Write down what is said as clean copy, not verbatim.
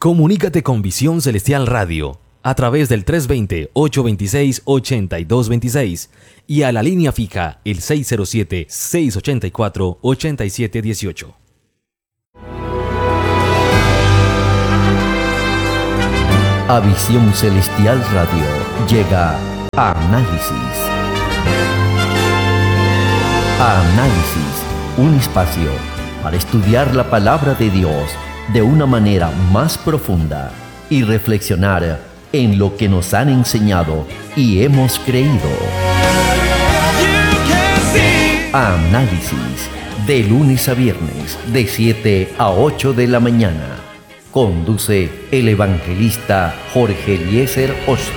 Comunícate con Visión Celestial Radio a través del 320-826-8226 y a la línea fija el 607-684-8718. A Visión Celestial Radio llega Análisis. Análisis, un espacio para estudiar la palabra de Dios de una manera más profunda y reflexionar en lo que nos han enseñado y hemos creído. Análisis, de lunes a viernes, de 7 a 8 de la mañana. Conduce el evangelista Jorge Eliezer Hostos.